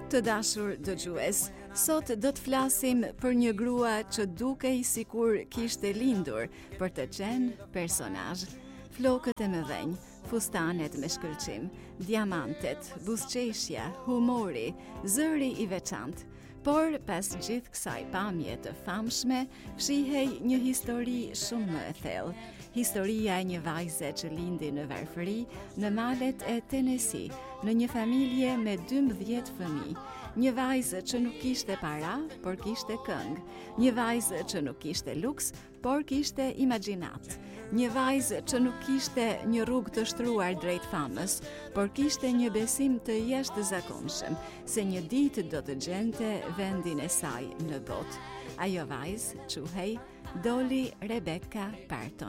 Të dashur dëgjues, sot do të flasim për një grua që dukej sikur kishte lindur për të qenë personazh. Flokët e mëdhenj, fustanet me shkëlqim, diamantet, buzëqeshja, humori, zëri i veçantë. Por pas gjithë kësaj pamje të famshme, fshihej një histori shumë më e thellë. Historia e një vajze që lindi në varfëri në malet e Tennessee, në një familje me 12 fëmijë. Një vajzë që nuk kishte para, por kishte këngë. Një vajzë që nuk kishte luks, por kishte imagjinat. Një vajzë që nuk kishte një rrugë të shtruar drejt famës, por kishte një besim të jashtëzakonshëm se një ditë do të gjente vendin e saj në botë. Ajo vajzë quhej Dolly Rebecca Parton.